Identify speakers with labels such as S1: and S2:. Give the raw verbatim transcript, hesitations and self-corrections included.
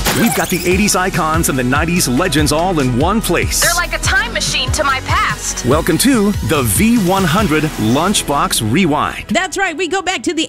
S1: We've got the eighties icons and the nineties legends all in one place.
S2: They're like a time machine to my past.
S1: Welcome to the V one hundred Lunchbox Rewind.
S3: That's right. We go back to the